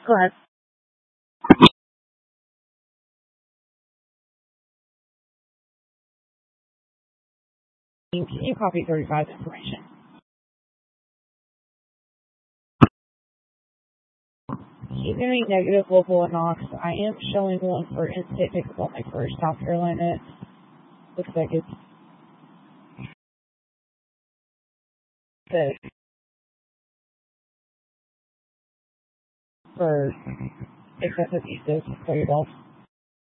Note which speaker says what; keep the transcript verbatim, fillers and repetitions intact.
Speaker 1: Go ahead. Can you copy thirty-five's information? He's going to be negative local Knox. I am showing one for in-state pickup only for South Carolina. Looks like it's the for excessive use of thirty balls.